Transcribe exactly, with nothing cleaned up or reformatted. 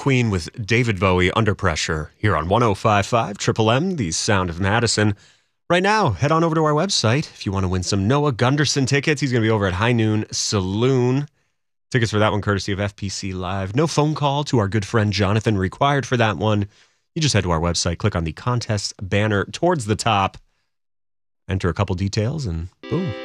Queen with David Bowie, Under Pressure, here on one oh five point five Triple M, the sound of Madison. Right now, head on over to our website if you want to win some Noah Gunderson tickets. He's going to be over at High Noon Saloon. Tickets for that one courtesy of F P C Live. No phone call to our good friend Jonathan required for that one. You just head to our website, click on the contest banner towards the top, enter a couple details, and boom.